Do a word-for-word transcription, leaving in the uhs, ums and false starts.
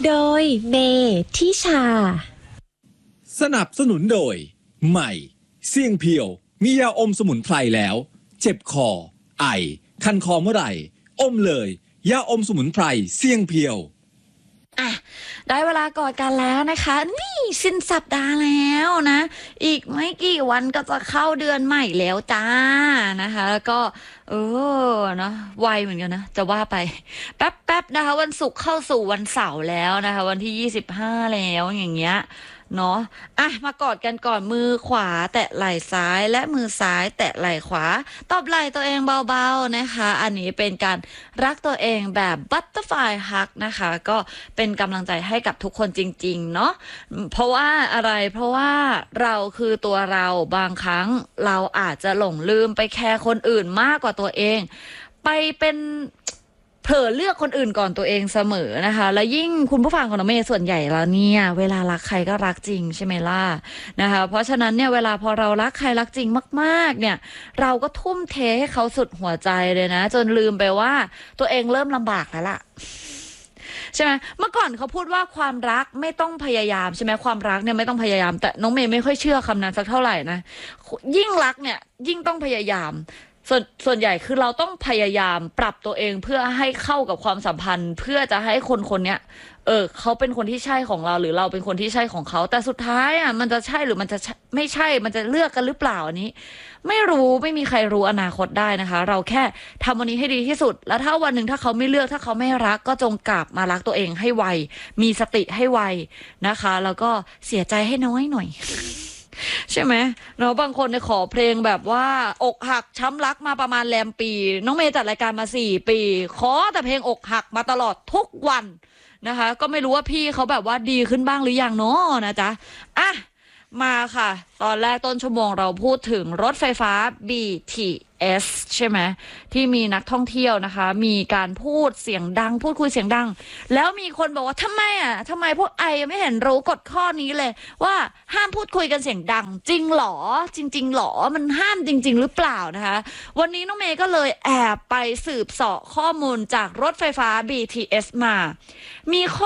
โดยเมทิชาสนับสนุนโดยใหม่เสี่ยงเพียวมียาอมสมุนไพรแล้วเจ็บคอไอคันคอเมื่อไหร่อมเลยยาอมสมุนไพรเสี่ยงเพียวอ่ะได้เวลากอดกันแล้วนะคะนี่สิ้นสัปดาห์แล้วนะอีกไม่กี่วันก็จะเข้าเดือนใหม่แล้วจ้านะคะแล้วก็เออเนาะไวเหมือนกันนะจะว่าไปแป๊บๆนะคะวันศุกร์เข้าสู่วันเสาร์แล้วนะคะวันที่ยี่สิบห้าแล้วอย่างเงี้ยเนาะอ่ะมากอดกันก่อนมือขวาแตะไหล่ซ้ายและมือซ้ายแตะไหล่ขวาตบไหล่ตัวเองเบาๆนะคะอันนี้เป็นการรักตัวเองแบบบัตเตอร์ฟลายฮักนะคะก็เป็นกำลังใจให้กับทุกคนจริงๆเนาะเพราะว่าอะไรเพราะว่าเราคือตัวเราบางครั้งเราอาจจะหลงลืมไปแคร์คนอื่นมากกว่าตัวเองไปเป็นเผลอเลือกคนอื่นก่อนตัวเองเสมอนะคะและยิ่งคุณผู้ฟังของน้องเมย์ส่วนใหญ่แล้วเนี่ยเวลารักใครก็รักจริงใช่ไหมล่ะนะคะเพราะฉะนั้นเนี่ยเวลาพอเรารักใครรักจริงมากๆเนี่ยเราก็ทุ่มเทให้เขาสุดหัวใจเลยนะจนลืมไปว่าตัวเองเริ่มลำบากแล้วล่ะใช่ไหมเมื่อก่อนเขาพูดว่าความรักไม่ต้องพยายามใช่ไหมความรักเนี่ยไม่ต้องพยายามแต่น้องเมย์ไม่ค่อยเชื่อคำนั้นสักเท่าไหร่นะยิ่งรักเนี่ยยิ่งต้องพยายามส่วนส่วนใหญ่คือเราต้องพยายามปรับตัวเองเพื่อให้เข้ากับความสัมพันธ์เพื่อจะให้คนคนเนี้ยเออเขาเป็นคนที่ใช่ของเราหรือเราเป็นคนที่ใช่ของเขาแต่สุดท้ายอ่ะมันจะใช่หรือมันจะไม่ใช่มันจะเลือกกันหรือเปล่าอันนี้ไม่รู้ไม่มีใครรู้อนาคตได้นะคะเราแค่ทำวันนี้ให้ดีที่สุดแล้วถ้าวันหนึ่งถ้าเขาไม่เลือกถ้าเขาไม่รักก็จงกลับมารักตัวเองให้ไวมีสติให้ไวนะคะแล้วก็เสียใจให้น้อยหน่อยใช่ไหมเราบางคนเนี่ยขอเพลงแบบว่าอกหักช้ำรักมาประมาณแรมปีน้องเมย์จัดรายการมาสี่ปีขอแต่เพลงอกหักมาตลอดทุกวันนะคะก็ไม่รู้ว่าพี่เขาแบบว่าดีขึ้นบ้างหรือยังเนาะนะจ๊ะอ่ะมาค่ะตอนแรกต้นชั่วโมงเราพูดถึงรถไฟฟ้า บี ที เอส ใช่ไหมที่มีนักท่องเที่ยวนะคะมีการพูดเสียงดังพูดคุยเสียงดังแล้วมีคนบอกว่าทำไมอ่ะทำไมพวกไอไม่เห็นรู้กฎข้อนี้เลยว่าห้ามพูดคุยกันเสียงดังจริงหรอจริงๆหรอมันห้ามจริงๆหรือเปล่านะคะวันนี้น้องเมย์ก็เลยแอบไปสืบเสาะข้อมูลจากรถไฟฟ้า บี ที เอส มามีข้อ